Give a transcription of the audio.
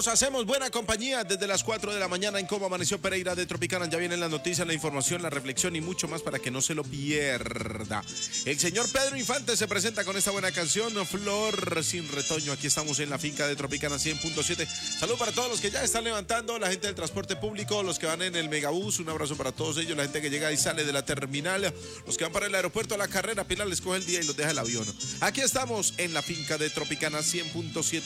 Nos hacemos buena compañía desde las 4 de la mañana en Cómo Amaneció Pereira de Tropicana. Ya vienen las noticias, la información, la reflexión y mucho más para que no se lo pierda. El señor Pedro Infante se presenta con esta buena canción, Flor sin retoño. Aquí estamos en la finca de Tropicana 100.7. Salud para todos los que ya están levantando, la gente del transporte público, los que van en el megabús, un abrazo para todos ellos, la gente que llega y sale de la terminal, los que van para el aeropuerto, a la carrera, Pilar les coge el día y los deja el avión. Aquí estamos en la finca de Tropicana 100.7.